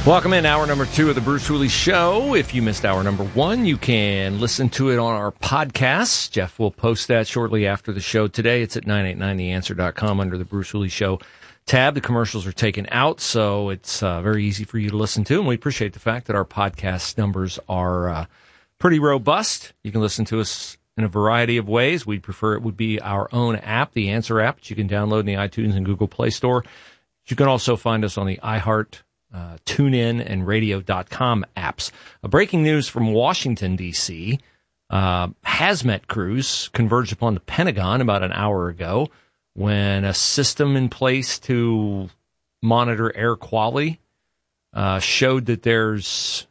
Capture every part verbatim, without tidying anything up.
Welcome in hour number two of the Bruce Hooley Show. If you missed hour number one, you can listen to it on our podcast. Jeff will post that shortly after the show today. It's at nine eight nine the answer dot com under the Bruce Hooley Show tab. The commercials are taken out, so it's uh, very easy for you to listen to, and we appreciate the fact that our podcast numbers are uh, pretty robust. You can listen to us in a variety of ways. We'd prefer it would be our own app, the Answer app, which you can download in the iTunes and Google Play Store. You can also find us on the iHeart, Uh, TuneIn, and radio dot com apps. Uh, breaking news from Washington, D C Uh, hazmat crews converged upon the Pentagon about an hour ago when a system in place to monitor air quality uh, showed that there's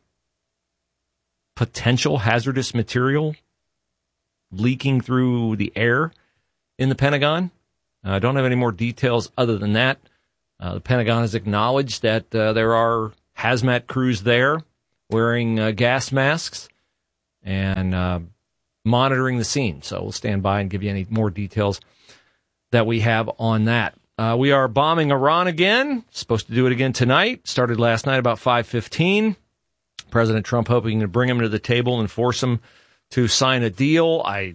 potential hazardous material leaking through the air in the Pentagon. I uh, don't have any more details other than that. Uh, the Pentagon has acknowledged that uh, there are hazmat crews there wearing uh, gas masks and uh, monitoring the scene. So we'll stand by and give you any more details that we have on that. Uh, we are bombing Iran again. Supposed to do it again tonight. Started last night about five fifteen. President Trump hoping to bring him to the table and force him to sign a deal. I,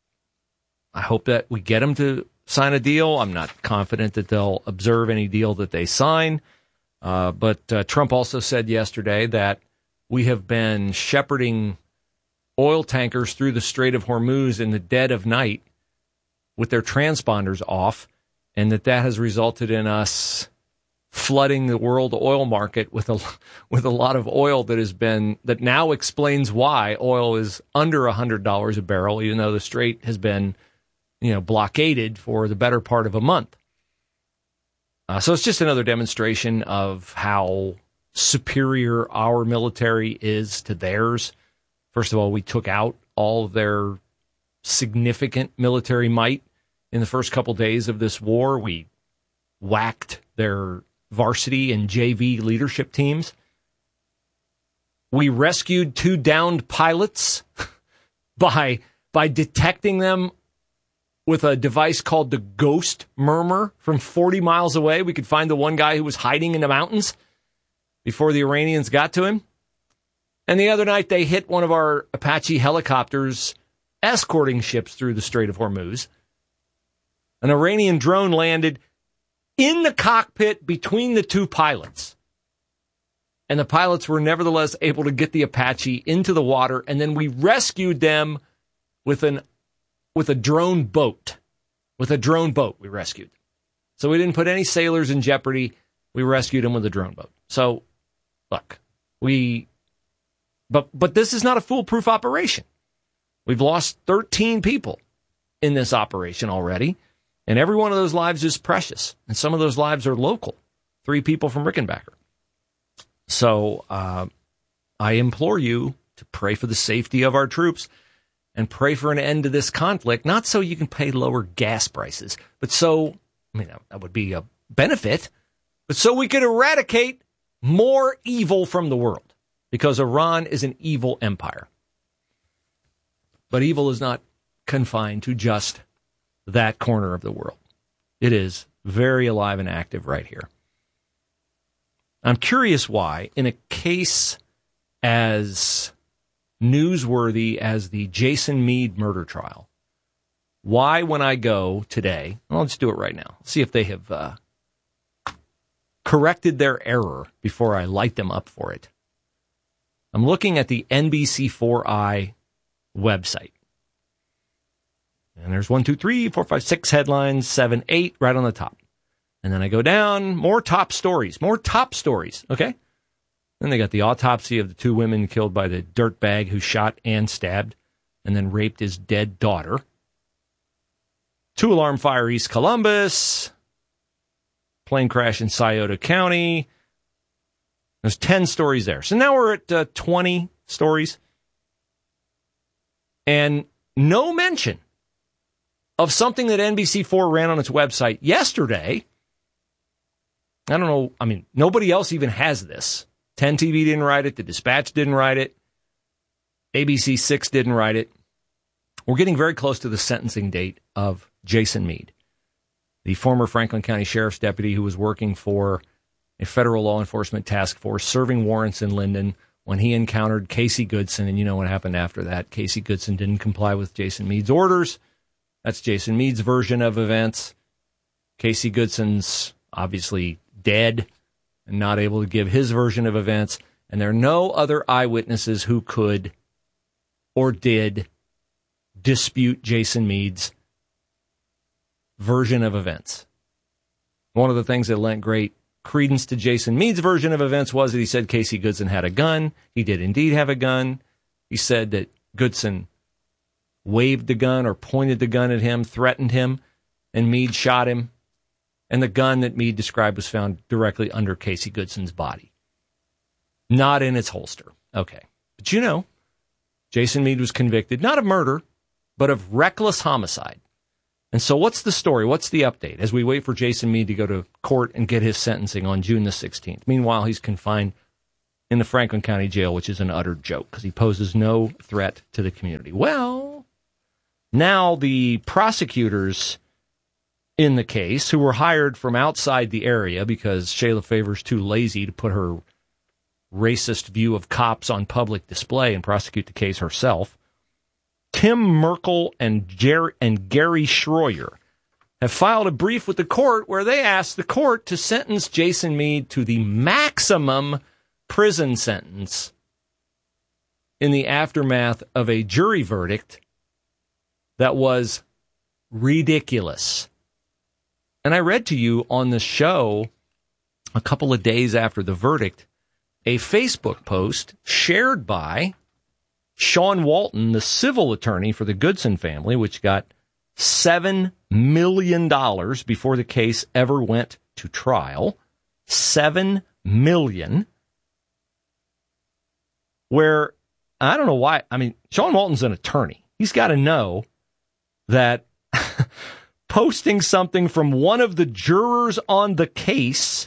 I hope that we get him to sign a deal. I'm not confident that they'll observe any deal that they sign. Uh, but uh, Trump also said yesterday that we have been shepherding oil tankers through the Strait of Hormuz in the dead of night with their transponders off, and that that has resulted in us flooding the world oil market with a with a lot of oil that has been that now explains why oil is under one hundred dollars a barrel, even though the Strait has been you know, blockaded for the better part of a month. Uh, so it's just another demonstration of how superior our military is to theirs. First of all, we took out all of their significant military might in the first couple days of this war. We whacked their varsity and J V leadership teams. We rescued two downed pilots by by detecting them with a device called the Ghost Murmur from forty miles away. We could find the one guy who was hiding in the mountains before the Iranians got to him. And the other night, they hit one of our Apache helicopters escorting ships through the Strait of Hormuz. An Iranian drone landed in the cockpit between the two pilots. And the pilots were nevertheless able to get the Apache into the water, and then we rescued them with an With a drone boat. With a drone boat, we rescued. So we didn't put any sailors in jeopardy. We rescued them with a drone boat. So, look, we... But, but this is not a foolproof operation. We've lost thirteen people in this operation already, and every one of those lives is precious. And some of those lives are local. Three people from Rickenbacker. So, uh, I implore you to pray for the safety of our troops and pray for an end to this conflict, not so you can pay lower gas prices, but so, I mean, that would be a benefit, but so we could eradicate more evil from the world, because Iran is an evil empire. But evil is not confined to just that corner of the world. It is very alive and active right here. I'm curious why, in a case as newsworthy as the Jason Meade murder trial, why when I go today, well, let's do it right now, see if they have uh, corrected their error before I light them up for it. I'm looking at the N B C four I website. And there's one, two, three, four, five, six headlines, seven, eight right on the top. And then I go down, more top stories, more top stories, okay? Then they got the autopsy of the two women killed by the dirtbag who shot and stabbed and then raped his dead daughter. Two-alarm fire East Columbus. Plane crash in Scioto County. There's ten stories there. So now we're at uh, twenty stories. And no mention of something that N B C four ran on its website yesterday. I don't know. I mean, nobody else even has this. ten T V didn't write it. The Dispatch didn't write it. A B C six didn't write it. We're getting very close to the sentencing date of Jason Meade, the former Franklin County Sheriff's deputy who was working for a federal law enforcement task force serving warrants in Linden when he encountered Casey Goodson, and you know what happened after that. Casey Goodson didn't comply with Jason Meade's orders. That's Jason Meade's version of events. Casey Goodson's obviously dead and not able to give his version of events, and there are no other eyewitnesses who could or did dispute Jason Meade's version of events. One of the things that lent great credence to Jason Meade's version of events was that he said Casey Goodson had a gun. He did indeed have a gun. He said that Goodson waved the gun or pointed the gun at him, threatened him, and Meade shot him. And the gun that Meade described was found directly under Casey Goodson's body, not in its holster. Okay. But you know, Jason Meade was convicted not of murder, but of reckless homicide. And so what's the story? What's the update as we wait for Jason Meade to go to court and get his sentencing on June the sixteenth? Meanwhile, he's confined in the Franklin County Jail, which is an utter joke because he poses no threat to the community. Well, now the prosecutors in the case, who were hired from outside the area because Shayla Favor's too lazy to put her racist view of cops on public display and prosecute the case herself, Tim Merkel and, Jer- and Gary Schroyer have filed a brief with the court where they asked the court to sentence Jason Meade to the maximum prison sentence in the aftermath of a jury verdict that was ridiculous. And I read to you on the show a couple of days after the verdict a Facebook post shared by Sean Walton, the civil attorney for the Goodson family, which got seven million dollars before the case ever went to trial. seven million dollars. Where, I don't know why, I mean, Sean Walton's an attorney. He's got to know that posting something from one of the jurors on the case,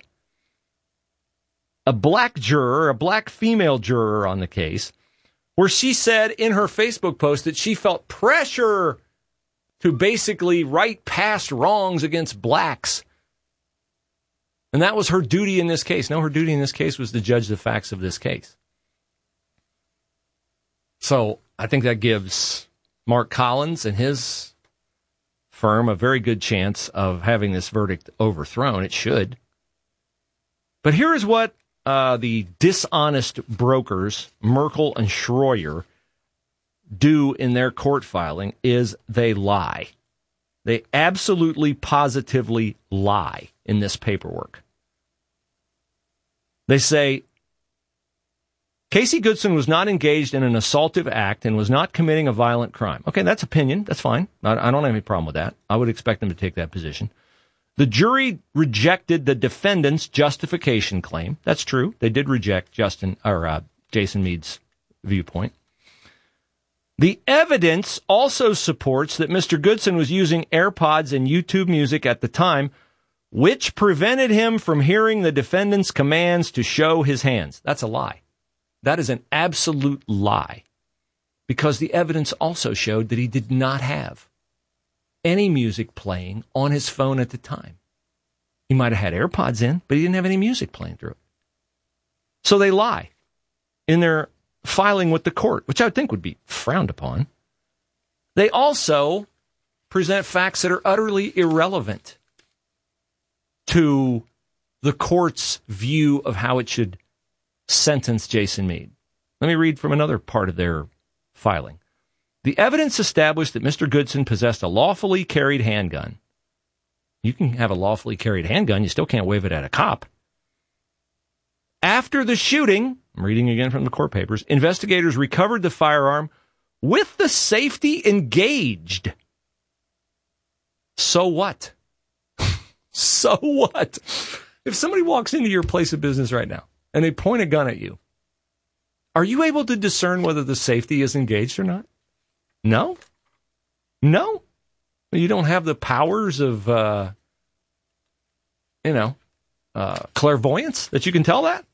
a black juror, a black female juror on the case, where she said in her Facebook post that she felt pressure to basically right past wrongs against blacks. And that was her duty in this case. No, her duty in this case was to judge the facts of this case. So I think that gives Mark Collins and his firm a very good chance of having this verdict overthrown. It should. But here is what uh, the dishonest brokers, Merkel and Schroyer, do in their court filing is they lie. They absolutely, positively lie in this paperwork. They say, Casey Goodson was not engaged in an assaultive act and was not committing a violent crime. Okay, that's opinion. That's fine. I, I don't have any problem with that. I would expect them to take that position. The jury rejected the defendant's justification claim. That's true. They did reject Justin or uh, Jason Meade's viewpoint. The evidence also supports that Mister Goodson was using AirPods and YouTube music at the time, which prevented him from hearing the defendant's commands to show his hands. That's a lie. That is an absolute lie, because the evidence also showed that he did not have any music playing on his phone at the time. He might have had AirPods in, but he didn't have any music playing through it. So they lie in their filing with the court, which I would think would be frowned upon. They also present facts that are utterly irrelevant to the court's view of how it should sentence Jason Meade. Let me read from another part of their filing. The evidence established that Mister Goodson possessed a lawfully carried handgun. You can have a lawfully carried handgun, you still can't wave it at a cop. After the shooting, I'm reading again from the court papers, investigators recovered the firearm with the safety engaged. So what? So what? If somebody walks into your place of business right now and they point a gun at you, are you able to discern whether the safety is engaged or not? No? No? You don't have the powers of, uh, you know, uh, clairvoyance that you can tell that?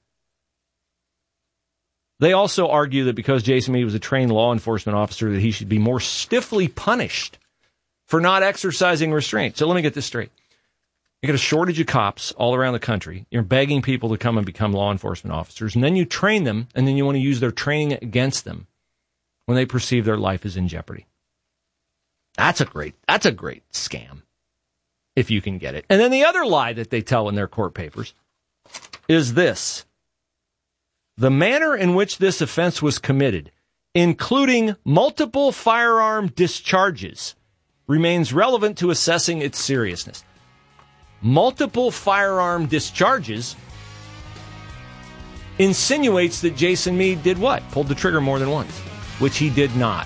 They also argue that because Jason Meade was a trained law enforcement officer, that he should be more stiffly punished for not exercising restraint. So let me get this straight. You got a shortage of cops all around the country. You're begging people to come and become law enforcement officers, and then you train them, and then you want to use their training against them when they perceive their life is in jeopardy. That's a great, that's a great scam, if you can get it. And then the other lie that they tell in their court papers is this: the manner in which this offense was committed, including multiple firearm discharges, remains relevant to assessing its seriousness. Multiple firearm discharges insinuates that Jason Meade did what? Pulled the trigger more than once, which he did not.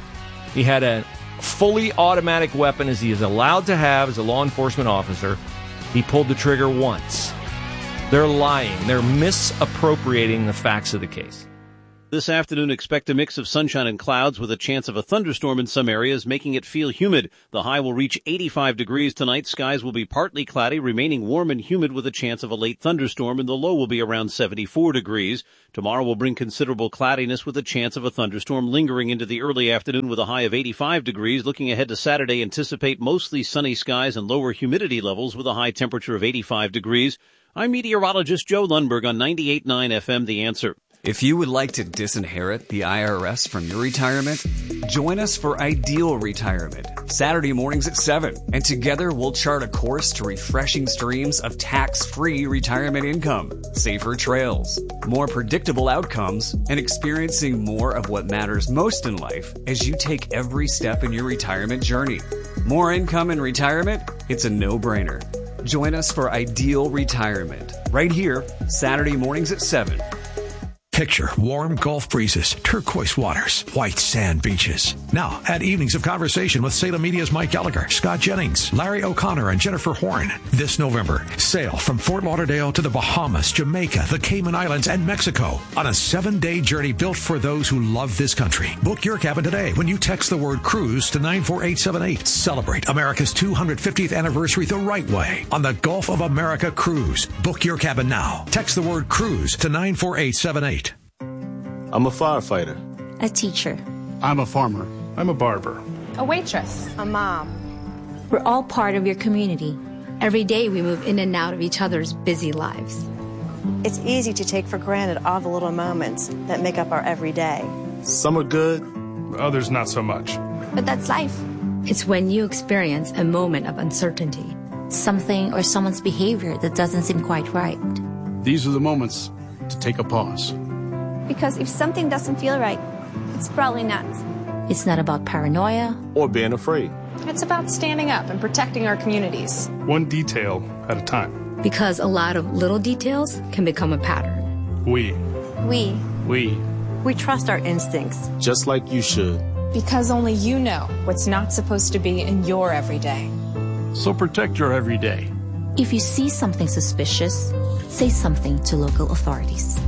He had a fully automatic weapon, as he is allowed to have as a law enforcement officer. He pulled the trigger once. They're lying. They're misappropriating the facts of the case. This afternoon, expect a mix of sunshine and clouds with a chance of a thunderstorm in some areas, making it feel humid. The high will reach eighty-five degrees tonight. Skies will be partly cloudy, remaining warm and humid with a chance of a late thunderstorm, and the low will be around seventy-four degrees. Tomorrow will bring considerable cloudiness with a chance of a thunderstorm lingering into the early afternoon with a high of eighty-five degrees. Looking ahead to Saturday, anticipate mostly sunny skies and lower humidity levels with a high temperature of eighty-five degrees. I'm meteorologist Joe Lundberg on ninety-eight point nine F M, The Answer. If you would like to disinherit the I R S from your retirement, join us for Ideal Retirement, Saturday mornings at seven. And together we'll chart a course to refreshing streams of tax-free retirement income, safer trails, more predictable outcomes, and experiencing more of what matters most in life as you take every step in your retirement journey. More income in retirement? It's a no-brainer. Join us for Ideal Retirement, right here, Saturday mornings at seven. Picture warm Gulf breezes, turquoise waters, white sand beaches. Now, add evenings of conversation with Salem Media's Mike Gallagher, Scott Jennings, Larry O'Connor, and Jennifer Horn. This November, sail from Fort Lauderdale to the Bahamas, Jamaica, the Cayman Islands, and Mexico on a seven-day journey built for those who love this country. Book your cabin today when you text the word cruise to nine four eight seven eight. Celebrate America's two hundred fiftieth anniversary the right way on the Gulf of America Cruise. Book your cabin now. Text the word cruise to nine four eight seven eight. I'm a firefighter. A teacher. I'm a farmer. I'm a barber. A waitress. A mom. We're all part of your community. Every day we move in and out of each other's busy lives. It's easy to take for granted all the little moments that make up our everyday. Some are good, others not so much. But that's life. It's when you experience a moment of uncertainty. Something or someone's behavior that doesn't seem quite right. These are the moments to take a pause. Because if something doesn't feel right, it's probably not. It's not about paranoia or being afraid. It's about standing up and protecting our communities. One detail at a time. Because a lot of little details can become a pattern. We. We. We. We trust our instincts. Just like you should. Because only you know what's not supposed to be in your everyday. So protect your everyday. If you see something suspicious, say something to local authorities.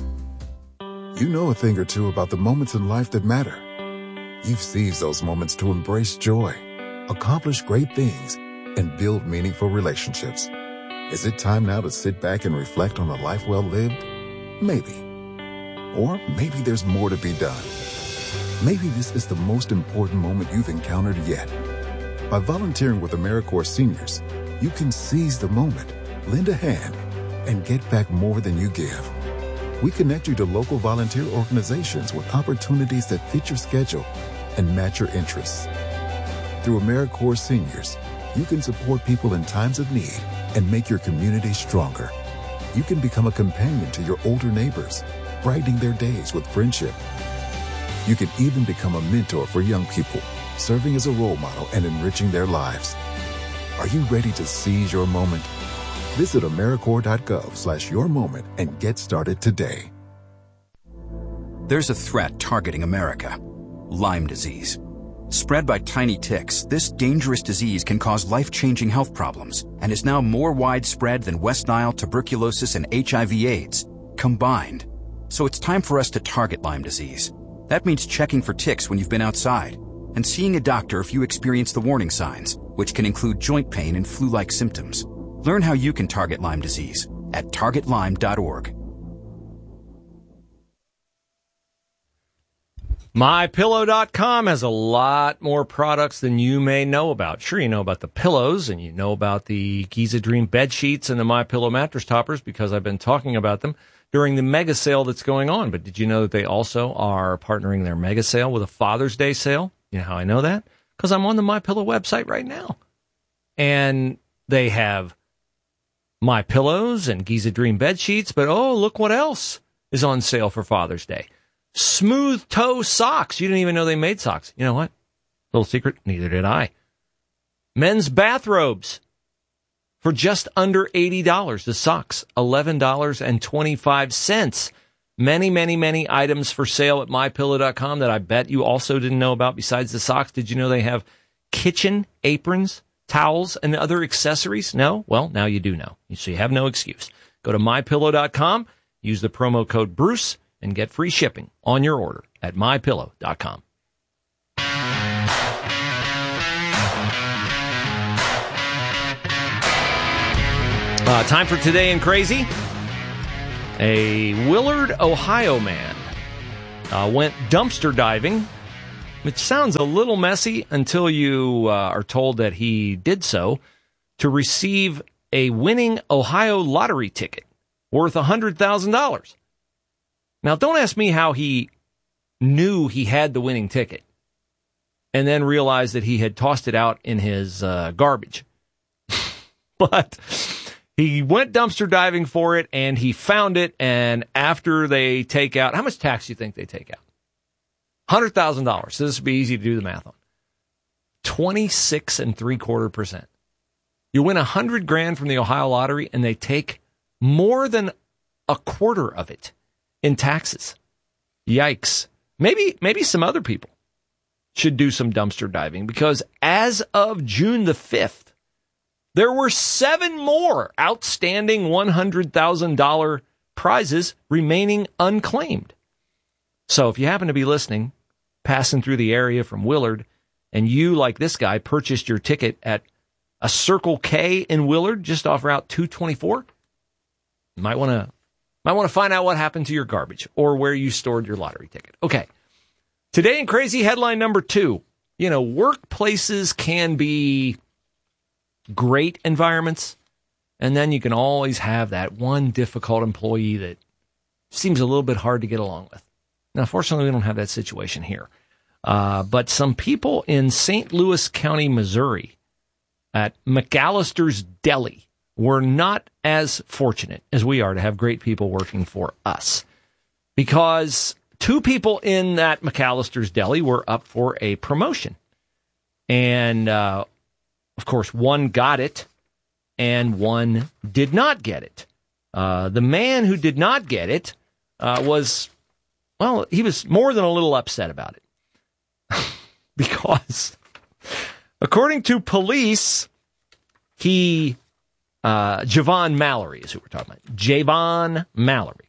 You know a thing or two about the moments in life that matter. You've seized those moments to embrace joy, accomplish great things, and build meaningful relationships. Is it time now to sit back and reflect on a life well lived? Maybe. Or maybe there's more to be done. Maybe this is the most important moment you've encountered yet. By volunteering with AmeriCorps Seniors, you can seize the moment, lend a hand, and get back more than you give. We connect you to local volunteer organizations with opportunities that fit your schedule and match your interests. Through AmeriCorps Seniors, you can support people in times of need and make your community stronger. You can become a companion to your older neighbors, brightening their days with friendship. You can even become a mentor for young people, serving as a role model and enriching their lives. Are you ready to seize your moment? Visit AmeriCorps.gov slash your moment and get started today. There's a threat targeting America. Lyme disease. Spread by tiny ticks, this dangerous disease can cause life-changing health problems and is now more widespread than West Nile, tuberculosis, and H I V AIDS combined. So it's time for us to target Lyme disease. That means checking for ticks when you've been outside and seeing a doctor if you experience the warning signs, which can include joint pain and flu-like symptoms. Learn how you can target Lyme disease at target lyme dot org. My Pillow dot com has a lot more products than you may know about. Sure, you know about the pillows, and you know about the Giza Dream bed sheets and the MyPillow mattress toppers because I've been talking about them during the mega sale that's going on. But did you know that they also are partnering their mega sale with a Father's Day sale? You know how I know that? Because I'm on the MyPillow website right now. And they have My Pillows and Giza Dream bed sheets, but oh, look what else is on sale for Father's Day. Smooth toe socks. You didn't even know they made socks. You know what? Little secret, neither did I. Men's bathrobes for just under eighty dollars. The socks, eleven dollars and twenty-five cents. Many, many, many items for sale at My Pillow dot com that I bet you also didn't know about besides the socks. Did you know they have kitchen aprons, towels, and other accessories? No? Well, now you do know. So you have no excuse. Go to My Pillow dot com, use the promo code Bruce, and get free shipping on your order at My Pillow dot com. Uh, time for Today in Crazy. A Willard, Ohio man uh, went dumpster diving, which sounds a little messy until you uh, are told that he did so, to receive a winning Ohio lottery ticket worth one hundred thousand dollars. Now, don't ask me how he knew he had the winning ticket and then realized that he had tossed it out in his uh, garbage. But he went dumpster diving for it, and he found it, and after they take out... How much tax do you think they take out? one hundred thousand dollars. So this would be easy to do the math on. twenty-six and three quarter percent. You win one hundred grand from the Ohio lottery, and they take more than a quarter of it in taxes. Yikes. Maybe maybe some other people should do some dumpster diving, because as of June the fifth, there were seven more outstanding one hundred thousand dollars prizes remaining unclaimed. So if you happen to be listening, passing through the area from Willard, and you, like this guy, purchased your ticket at a Circle K in Willard, just off Route two twenty-four, you might want to Might want to find out what happened to your garbage or where you stored your lottery ticket. Okay. Today in Crazy, headline number two. You know, workplaces can be great environments, and then you can always have that one difficult employee that seems a little bit hard to get along with. Now, fortunately, we don't have that situation here. Uh, but some people in Saint Louis County, Missouri, at McAllister's Deli, we're not as fortunate as we are to have great people working for us, because two people in that McAllister's Deli were up for a promotion. And, uh, of course, one got it and one did not get it. Uh, the man who did not get it uh, was, well, he was more than a little upset about it. Because, according to police, he... Uh, Javon Mallory is who we're talking about. Javon Mallory.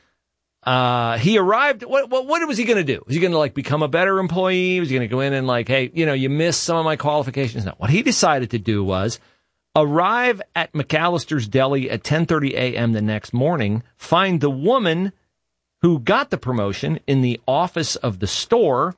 Uh, he arrived. What, what, what was he going to do? Was he going to like become a better employee? Was he going to go in and like, hey, you know, you missed some of my qualifications? No. What he decided to do was arrive at McAllister's Deli at ten thirty a.m. the next morning, find the woman who got the promotion in the office of the store.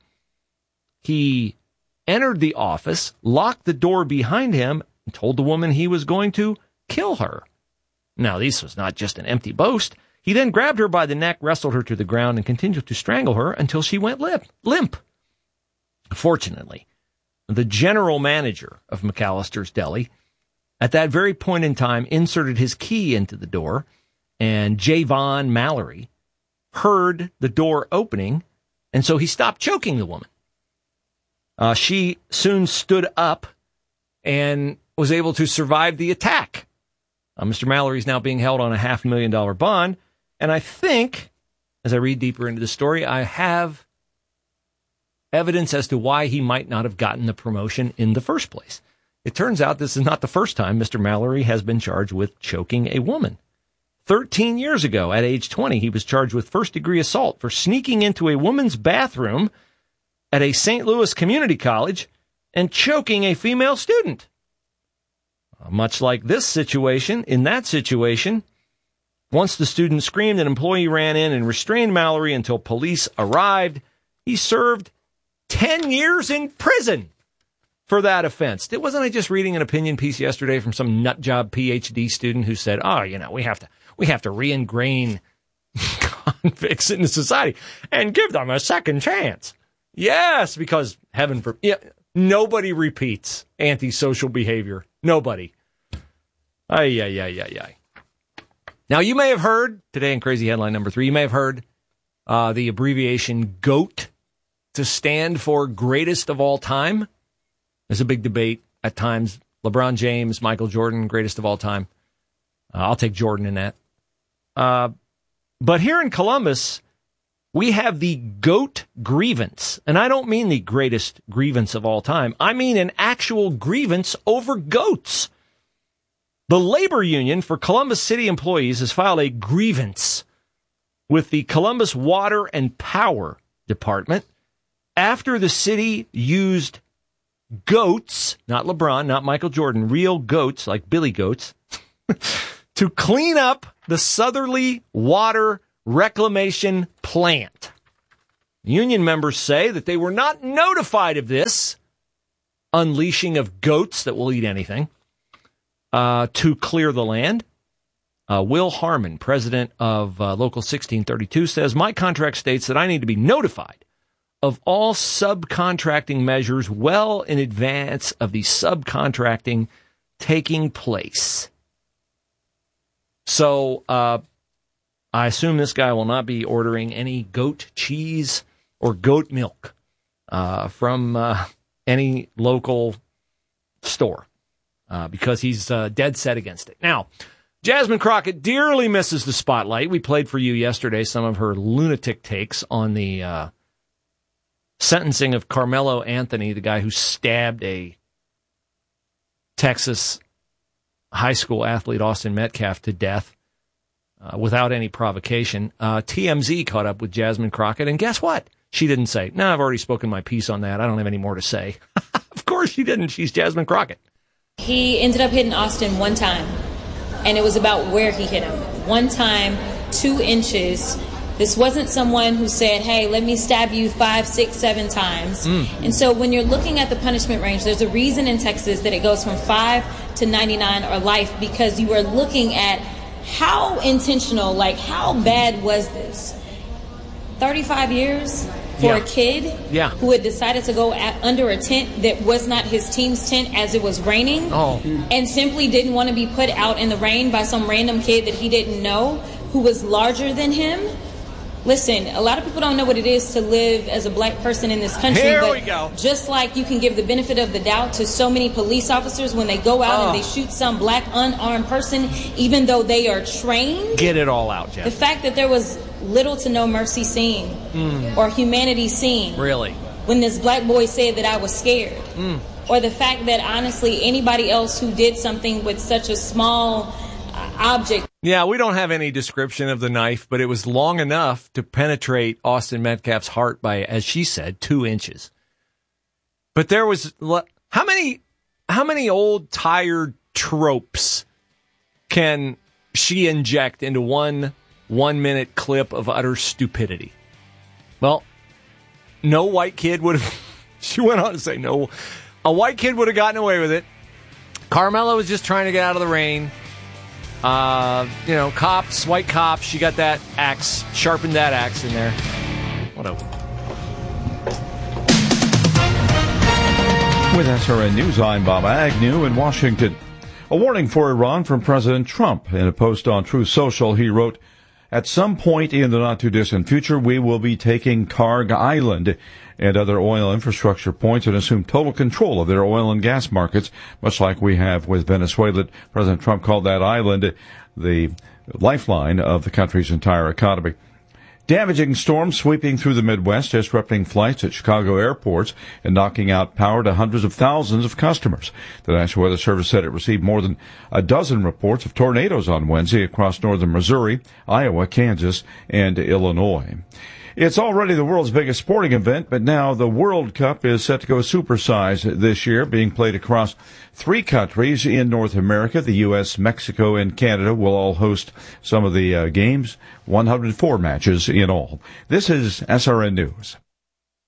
He entered the office, locked the door behind him, and told the woman he was going to kill her. Now, this was not just an empty boast. He then grabbed her by the neck, wrestled her to the ground, and continued to strangle her until she went limp. limp. Fortunately, the general manager of McAllister's Deli, at that very point in time, inserted his key into the door, and Javon Mallory heard the door opening, and so he stopped choking the woman. Uh, she soon stood up and was able to survive the attack. Uh, Mister Mallory is now being held on a half million dollar bond. And I think, as I read deeper into the story, I have evidence as to why he might not have gotten the promotion in the first place. It turns out this is not the first time Mister Mallory has been charged with choking a woman. Thirteen years ago, at age twenty, he was charged with first-degree assault for sneaking into a woman's bathroom at a Saint Louis community college and choking a female student. Much like this situation, in that situation, once the student screamed, an employee ran in and restrained Mallory until police arrived. He served ten years in prison for that offense. It wasn't I just reading an opinion piece yesterday from some nut job P H D student who said, "Oh, you know, we have to we have to re-ingrain convicts into society and give them a second chance." Yes, because heaven for yeah, nobody repeats antisocial behavior. Nobody. Ay, ay, ay, ay, ay. Now, you may have heard, today in Crazy Headline number three, you may have heard uh, the abbreviation GOAT to stand for greatest of all time. There's a big debate at times. LeBron James, Michael Jordan, greatest of all time. Uh, I'll take Jordan in that. Uh, but here in Columbus, we have the GOAT grievance. And I don't mean the greatest grievance of all time. I mean an actual grievance over goats. The labor union for Columbus City employees has filed a grievance with the Columbus Water and Power Department after the city used goats, not LeBron, not Michael Jordan, real goats like Billy Goats, to clean up the Southerly Water Reclamation Plant. Union members say that they were not notified of this unleashing of goats that will eat anything uh, to clear the land. Uh, Will Harmon, president of uh, Local sixteen thirty-two, says, "My contract states that I need to be notified of all subcontracting measures well in advance of the subcontracting taking place." So uh, I assume this guy will not be ordering any goat cheese or goat milk uh, from uh, any local store uh, because he's uh, dead set against it. Now, Jasmine Crockett dearly misses the spotlight. We played for you yesterday some of her lunatic takes on the uh, sentencing of Carmelo Anthony, the guy who stabbed a Texas high school athlete, Austin Metcalf, to death uh, without any provocation. Uh, T M Z caught up with Jasmine Crockett, and guess what? She didn't say, "No, I've already spoken my piece on that. I don't have any more to say." Of course she didn't. She's Jasmine Crockett. He ended up hitting Austin one time, and it was about where he hit him. One time, two inches. This wasn't someone who said, "Hey, let me stab you five, six, seven times." Mm. And so when you're looking at the punishment range, there's a reason in Texas that it goes from five to ninety-nine or life, because you are looking at how intentional, like how bad was this? thirty-five years for yeah. a kid yeah. who had decided to go at, under a tent that was not his team's tent as it was raining, oh. and simply didn't want to be put out in the rain by some random kid that he didn't know who was larger than him. Listen, a lot of people don't know what it is to live as a black person in this country. Here but we go. Just like you can give the benefit of the doubt to so many police officers when they go out oh. and they shoot some black unarmed person, even though they are trained. Get it all out, Jeff. The fact that there was little to no mercy seen mm. or humanity seen. Really? When this black boy said that I was scared. Mm. Or the fact that, honestly, anybody else who did something with such a small uh, object. Yeah, we don't have any description of the knife, but it was long enough to penetrate Austin Metcalf's heart by, as she said, two inches. But there was, how many, how many old, tired tropes can she inject into one one-minute clip of utter stupidity? Well, no white kid would have, she went on to say, no, a white kid would have gotten away with it. Carmelo was just trying to get out of the rain. Uh, you know, cops, white cops, she got that axe, sharpened that axe in there. Whatever. With S R N News, I'm Bob Agnew in Washington. A warning for Iran from President Trump. In a post on Truth Social, he wrote, "At some point in the not-too-distant future, we will be taking Karg Island and other oil infrastructure points and assume total control of their oil and gas markets, much like we have with Venezuela." President Trump called that island the lifeline of the country's entire economy. Damaging storms sweeping through the Midwest, disrupting flights at Chicago airports and knocking out power to hundreds of thousands of customers. The National Weather Service said it received more than a dozen reports of tornadoes on Wednesday across northern Missouri, Iowa, Kansas, and Illinois. It's already the world's biggest sporting event, but now the World Cup is set to go supersize this year, being played across three countries in North America. The U S, Mexico, and Canada will all host some of the uh, games, one hundred four matches in all. This is S R N News.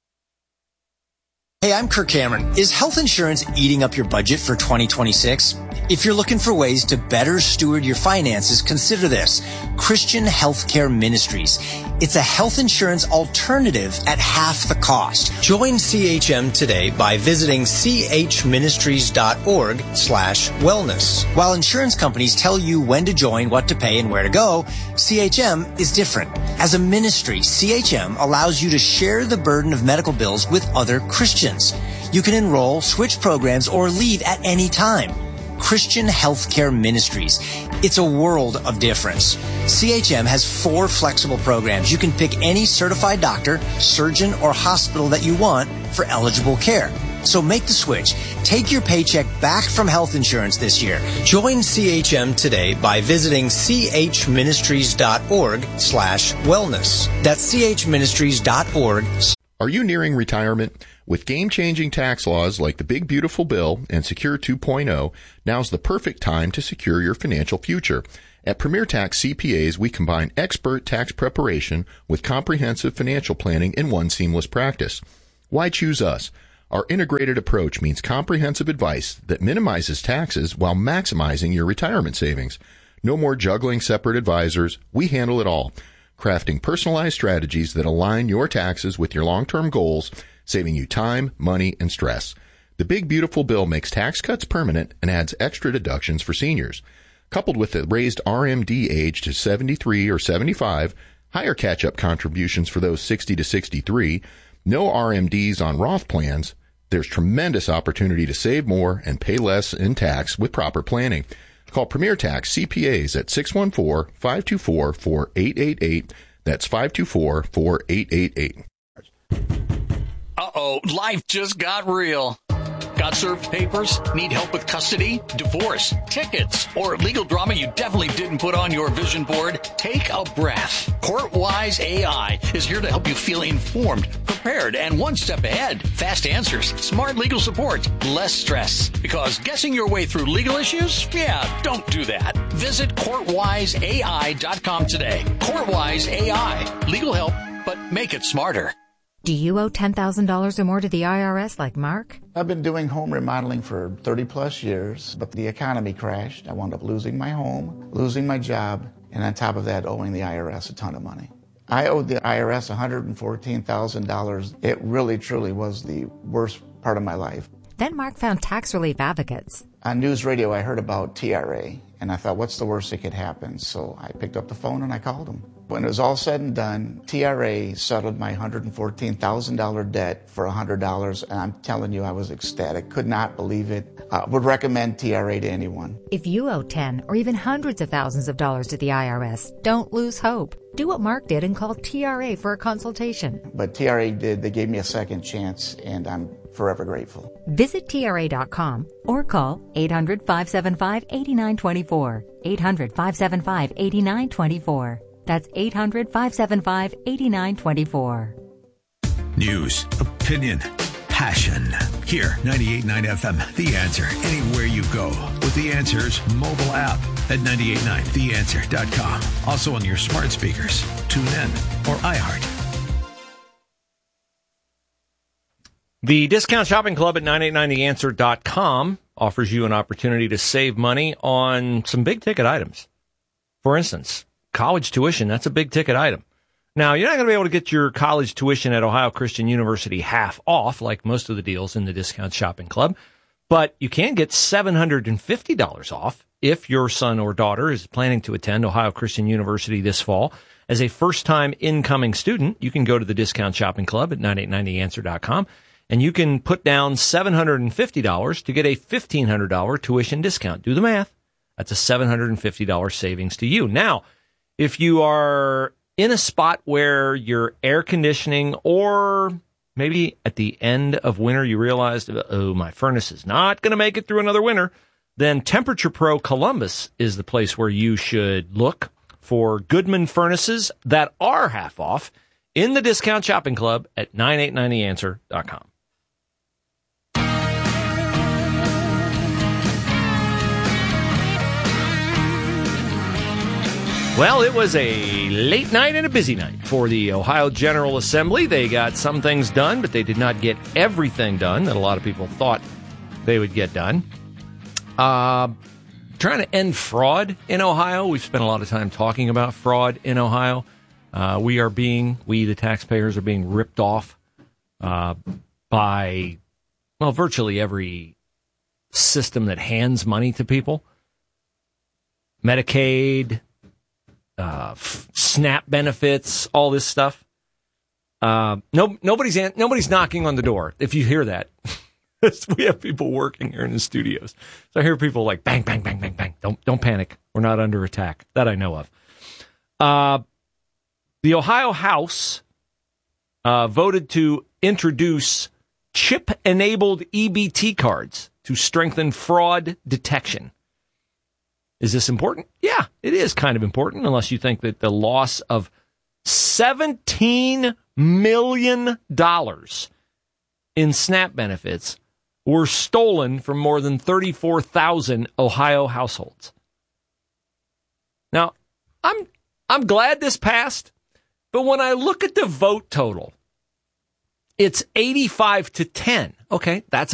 Hey, I'm Kirk Cameron. Is health insurance eating up your budget for twenty twenty-six? If you're looking for ways to better steward your finances, consider this. Christian Healthcare Ministries. It's a health insurance alternative at half the cost. Join C H M today by visiting chministries.org slash wellness. While insurance companies tell you when to join, what to pay, and where to go, C H M is different. As a ministry, C H M allows you to share the burden of medical bills with other Christians. You can enroll, switch programs, or leave at any time. Christian Healthcare Ministries. It's a world of difference. C H M has four flexible programs. You can pick any certified doctor, surgeon, or hospital that you want for eligible care. So make the switch. Take your paycheck back from health insurance this year. Join C H M today by visiting chministries.org slash wellness. That's chministries.org. Are you nearing retirement? With game-changing tax laws like the Big Beautiful Bill and Secure two point oh, now's the perfect time to secure your financial future. At Premier Tax C P As, we combine expert tax preparation with comprehensive financial planning in one seamless practice. Why choose us? Our integrated approach means comprehensive advice that minimizes taxes while maximizing your retirement savings. No more juggling separate advisors. We handle it all, crafting personalized strategies that align your taxes with your long-term goals, saving you time, money, and stress. The Big Beautiful Bill makes tax cuts permanent and adds extra deductions for seniors. Coupled with the raised R M D age to seventy-three or seventy-five, higher catch-up contributions for those sixty to sixty-three, no R M Ds on Roth plans, there's tremendous opportunity to save more and pay less in tax with proper planning. Call Premier Tax C P As at six one four, five two four, four eight eight eight. That's five two four, four eight eight eight. Uh-oh, life just got real. Got served papers? Need help with custody, divorce, tickets, or legal drama you definitely didn't put on your vision board? Take a breath. CourtWise A I is here to help you feel informed, prepared, and one step ahead. Fast answers, smart legal support, less stress. Because guessing your way through legal issues? Yeah, don't do that. Visit court wise A I dot com today. CourtWise A I. Legal help, but make it smarter. Do you owe ten thousand dollars or more to the I R S like Mark? I've been doing home remodeling for thirty plus years, but the economy crashed. I wound up losing my home, losing my job, and on top of that, owing the I R S a ton of money. I owed the I R S one hundred fourteen thousand dollars. It really, truly was the worst part of my life. Then Mark found Tax Relief Advocates. On news radio, I heard about T R A, and I thought, what's the worst that could happen? So I picked up the phone and I called them. When it was all said and done, T R A settled my one hundred fourteen thousand dollars debt for one hundred dollars, and I'm telling you, I was ecstatic. Could not believe it. Uh, would recommend T R A to anyone. If you owe ten or even hundreds of thousands of dollars to the I R S, don't lose hope. Do what Mark did and call T R A for a consultation. But T R A did. They gave me a second chance, and I'm forever grateful. Visit T R A dot com or call eight hundred, five seven five, eight nine two four. eight hundred, five seven five, eight nine two four. That's eight hundred, five seven five, eight nine two four. News, opinion, passion. Here, ninety-eight point nine F M, The Answer. Anywhere you go with The Answer's mobile app at ninety-eight point nine the answer dot com. Also on your smart speakers, TuneIn, or iHeart. The Discount Shopping Club at nine eight nine the answer dot com offers you an opportunity to save money on some big-ticket items. For instance, college tuition, that's a big-ticket item. Now, you're not going to be able to get your college tuition at Ohio Christian University half off, like most of the deals in the Discount Shopping Club, but you can get seven hundred fifty dollars off if your son or daughter is planning to attend Ohio Christian University this fall. As a first-time incoming student, you can go to the Discount Shopping Club at nine eight nine the answer dot com, and you can put down seven hundred fifty dollars to get a fifteen hundred dollars tuition discount. Do the math. That's a seven hundred fifty dollars savings to you. Now, if you are in a spot where your air conditioning, or maybe at the end of winter you realized, oh, my furnace is not going to make it through another winter, then Temperature Pro Columbus is the place where you should look for Goodman furnaces that are half off in the Discount Shopping Club at nine eight nine the answer dot com. Well, it was a late night and a busy night for the Ohio General Assembly. They got some things done, but they did not get everything done that a lot of people thought they would get done. Uh, trying to end fraud in Ohio. We've spent a lot of time talking about fraud in Ohio. Uh, we are being, we the taxpayers are being ripped off uh, by, well, virtually every system that hands money to people. Medicaid, uh, f- SNAP benefits, all this stuff. Uh, no, nobody's an- nobody's knocking on the door. If you hear that, we have people working here in the studios, so I hear people like bang, bang, bang, bang, bang. Don't don't panic. We're not under attack. That I know of. Uh, the Ohio House uh, voted to introduce chip-enabled E B T cards to strengthen fraud detection. Is this important? Yeah, it is kind of important, unless you think that the loss of seventeen million dollars in SNAP benefits were stolen from more than thirty-four thousand Ohio households. Now, I'm I'm glad this passed, but when I look at the vote total, it's eighty-five to ten. Okay, that's